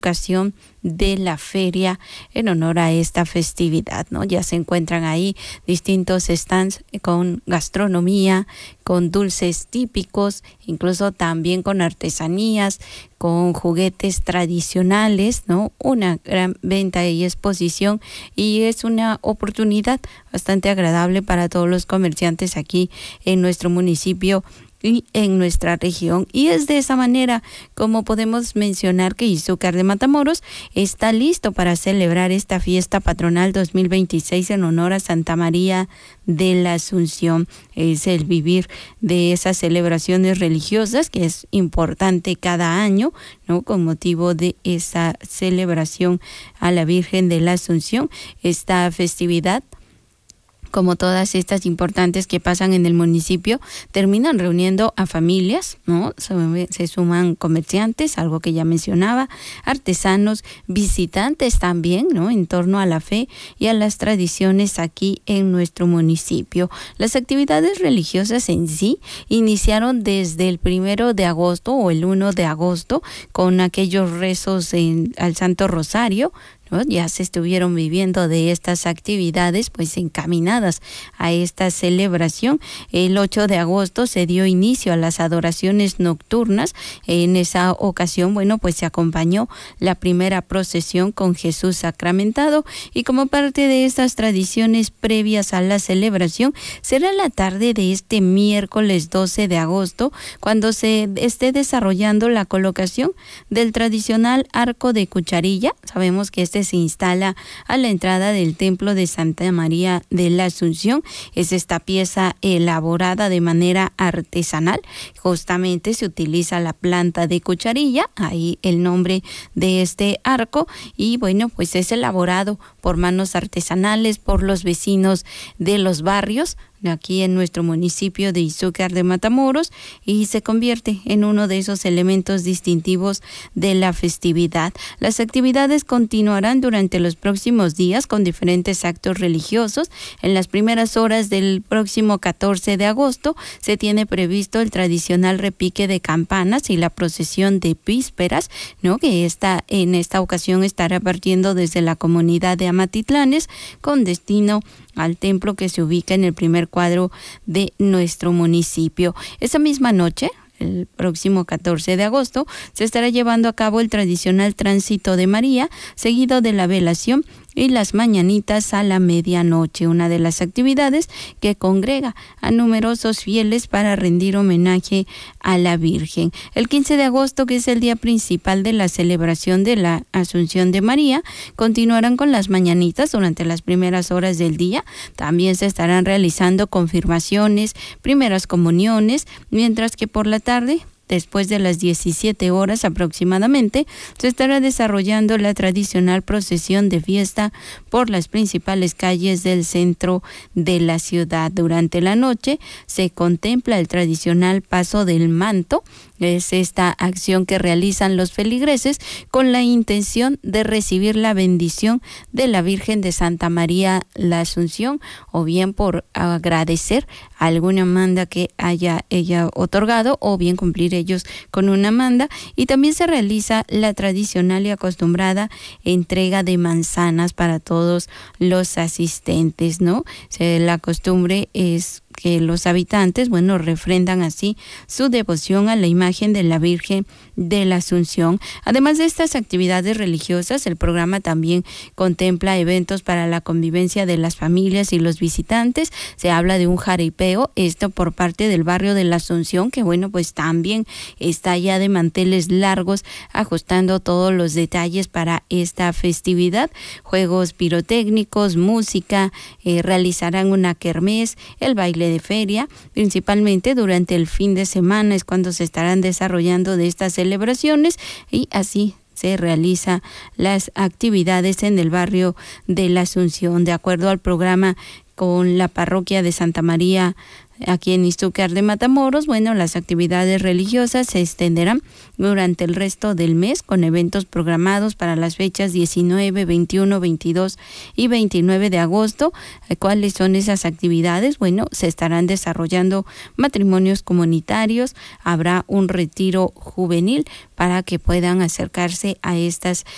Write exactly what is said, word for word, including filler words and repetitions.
ocasión de la feria en honor a esta festividad, ¿no? Ya se encuentran ahí distintos stands con gastronomía, con dulces típicos, incluso también con artesanías, con juguetes tradicionales, ¿no? Una gran venta y exposición, y es una oportunidad bastante agradable para todos los comerciantes aquí en nuestro municipio y en nuestra región. Y es de esa manera como podemos mencionar que Izúcar de Matamoros está listo para celebrar esta fiesta patronal dos mil veintiséis en honor a Santa María de la Asunción. Es el vivir de esas celebraciones religiosas que es importante cada año, ¿no? Con motivo de esa celebración a la Virgen de la Asunción. Esta festividad, como todas estas importantes que pasan en el municipio, terminan reuniendo a familias, ¿no? Se, se suman comerciantes, algo que ya mencionaba, artesanos, visitantes también, ¿no? En torno a la fe y a las tradiciones aquí en nuestro municipio. Las actividades religiosas en sí iniciaron desde el primero de agosto o el uno de agosto con aquellos rezos en, al Santo Rosario, ¿no? Ya se estuvieron viviendo de estas actividades pues encaminadas a esta celebración. El ocho de agosto se dio inicio a las adoraciones nocturnas. En esa ocasión, bueno, pues se acompañó la primera procesión con Jesús sacramentado, y como parte de estas tradiciones previas a la celebración, será la tarde de este miércoles doce de agosto cuando se esté desarrollando la colocación del tradicional arco de cucharilla. Sabemos que este se instala a la entrada del templo de Santa María de la Asunción. Es esta pieza elaborada de manera artesanal. Justamente se utiliza la planta de cucharilla, ahí el nombre de este arco, y bueno, pues es elaborado por manos artesanales, por los vecinos de los barrios aquí en nuestro municipio de Izúcar de Matamoros, y se convierte en uno de esos elementos distintivos de la festividad. Las actividades continuarán durante los próximos días con diferentes actos religiosos. En las primeras horas del próximo catorce de agosto se tiene previsto el tradicional repique de campanas y la procesión de vísperas, ¿no? Que esta, en esta ocasión estará partiendo desde la comunidad de Amatitlanes con destino al templo que se ubica en el primer cuadro de nuestro municipio. Esa misma noche, el próximo catorce de agosto, se estará llevando a cabo el tradicional tránsito de María, seguido de la velación y las mañanitas a la medianoche, una de las actividades que congrega a numerosos fieles para rendir homenaje a la Virgen. El quince de agosto, que es el día principal de la celebración de la Asunción de María, continuarán con las mañanitas durante las primeras horas del día. También se estarán realizando confirmaciones, primeras comuniones, mientras que por la tarde, después de las diecisiete horas aproximadamente, se estará desarrollando la tradicional procesión de fiesta por las principales calles del centro de la ciudad. Durante la noche se contempla el tradicional paso del manto. Es esta acción que realizan los feligreses con la intención de recibir la bendición de la Virgen de Santa María la Asunción, o bien por agradecer alguna manda que haya ella otorgado, o bien cumplir ellos con una manda. Y también se realiza la tradicional y acostumbrada entrega de manzanas para todos los asistentes, ¿no? Se, la costumbre es que los habitantes, bueno, refrendan así su devoción a la imagen de la Virgen de la Asunción. Además de estas actividades religiosas, el programa también contempla eventos para la convivencia de las familias y los visitantes. Se habla de un jaripeo, esto por parte del barrio de la Asunción, que bueno, pues también está ya de manteles largos ajustando todos los detalles para esta festividad. Juegos pirotécnicos, música, eh, realizarán una kermés, el baile de feria. Principalmente durante el fin de semana es cuando se estarán desarrollando de estas celebraciones, y así se realizan las actividades en el barrio de la Asunción. De acuerdo al programa con la parroquia de Santa María aquí en Izúcar de Matamoros, bueno, las actividades religiosas se extenderán durante el resto del mes con eventos programados para las fechas diecinueve, veintiuno, veintidós y veintinueve de agosto. ¿Cuáles son esas actividades? Bueno, se estarán desarrollando matrimonios comunitarios, habrá un retiro juvenil para que puedan acercarse a estas